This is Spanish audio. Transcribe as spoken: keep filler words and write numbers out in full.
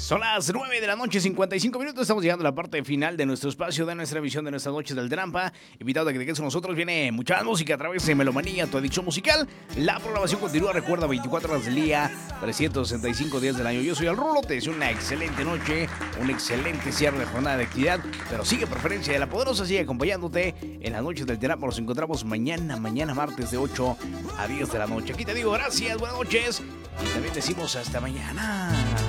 Son las nueve de la noche, cincuenta y cinco minutos. Estamos llegando a la parte final de nuestro espacio, de nuestra emisión de nuestras noches del Trampa. Invitado a que te quedes con nosotros. Viene mucha música a través de Melomanía, tu adicción musical. La programación continúa. Recuerda, veinticuatro horas del día, trescientos sesenta y cinco días del año. Yo soy el Rulo. Te deseo una excelente noche, un excelente cierre de jornada de actividad. Pero sigue preferencia de la poderosa. Sigue acompañándote en las noches del Trampa. Nos encontramos mañana, mañana martes de ocho a diez de la noche. Aquí te digo gracias, buenas noches. Y también decimos hasta mañana.